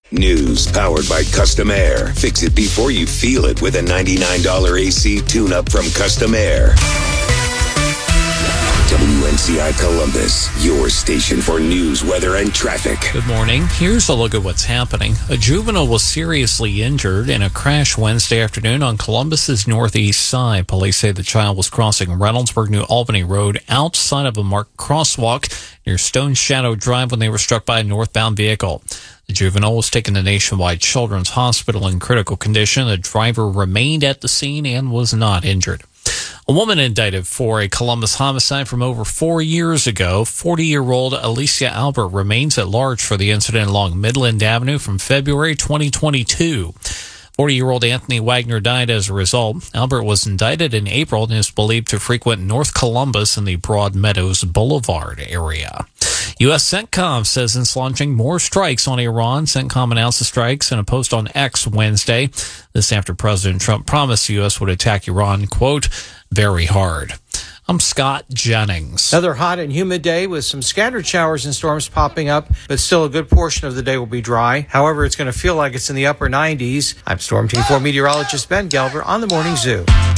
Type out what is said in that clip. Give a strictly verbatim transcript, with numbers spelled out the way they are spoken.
News powered by Custom Air. Fix it before you feel it with a ninety-nine dollars A C tune-up from Custom Air. W N C I Columbus, your station for news, weather, and traffic. Good morning. Here's a look at what's happening. A juvenile was seriously injured in a crash Wednesday afternoon on Columbus's northeast side. Police say the child was crossing Reynoldsburg New Albany Road outside of a marked crosswalk near Stone Shadow Drive when they were struck by a northbound vehicle. The juvenile was taken to Nationwide Children's Hospital in critical condition. The driver remained at the scene and was not injured. A woman indicted for a Columbus homicide from over four years ago. forty-year-old Alicia Albert remains at large for the incident along Midland Avenue from February twenty twenty-two. forty-year-old Anthony Wagner died as a result. Albert was indicted in April and is believed to frequent North Columbus and the Broad Meadows Boulevard area. U S CENTCOM says it's launching more strikes on Iran. CENTCOM announced the strikes in a post on X Wednesday. This after President Trump promised the U S would attack Iran, quote, very hard. I'm Scott Jennings. Another hot and humid day with some scattered showers and storms popping up, but still a good portion of the day will be dry. However, it's going to feel like it's in the upper nineties. I'm Storm Team four meteorologist Ben Gelber on the Morning Zoo.